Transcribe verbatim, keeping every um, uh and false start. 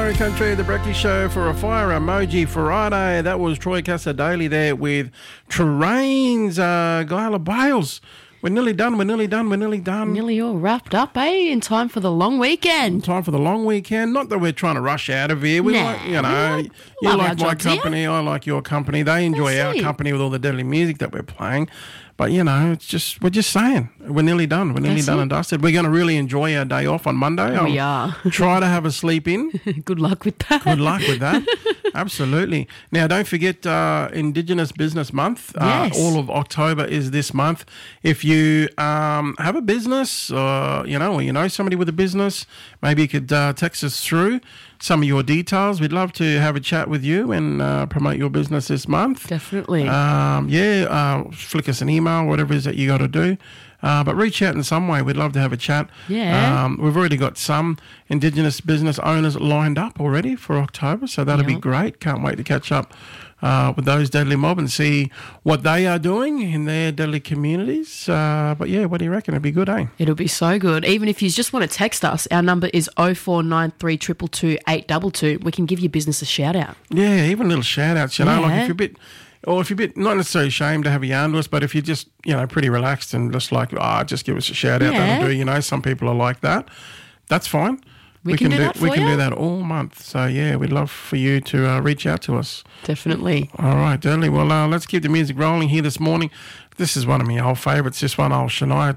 Fire and Country, the breakfast show for a Fire Emoji Friday. That was Troy Casadali there with Terrains, uh, Guyla Bales. We're nearly done, we're nearly done, we're nearly done. Nearly all wrapped up, eh? In time for the long weekend. Time for the long weekend. Not that we're trying to rush out of here. We nah, like, you know, like, you like my jobs, company, yeah? I like your company. They enjoy That's our it. company with all the deadly music that we're playing. But, you know, it's just, we're just saying, we're nearly done. We're nearly That's done it. and dusted. We're going to really enjoy our day off on Monday. We I'll are. Try to have a sleep in. Good luck with that. Good luck with that. Absolutely. Now, don't forget uh, Indigenous Business Month. Uh, Yes. all of October is this month. If you um, have a business, or, you know, or you know somebody with a business, maybe you could uh, text us through some of your details. We'd love to have a chat with you and uh, promote your business this month. Definitely. Um, yeah, uh, flick us an email, whatever it is that you got to do. Uh, but reach out in some way. We'd love to have a chat. Yeah. Um, we've already got some Indigenous business owners lined up already for October, so that'll be Yep. great. Can't wait to catch up uh, with those Deadly Mob and see what they are doing in their deadly communities. Uh, but yeah, what do you reckon? It'd be good, eh? It'll be so good. Even if you just want to text us, our number is oh four nine three two two two eight two two. We can give your business a shout out. Yeah, even little shout outs, you know, like Yeah. if you're a bit, or if you're a bit, not necessarily ashamed to have a yarn to us, but if you're just, you know, pretty relaxed and just like, oh, just give us a shout out, Yeah. that'll do, you know, some people are like that. That's fine. We can do that We for can you. do that all month. So, yeah, we'd love for you to uh, reach out to us. Definitely. All right, Dudley. Well, uh, let's keep the music rolling here this morning. This is one of my old favourites, this one, old Shania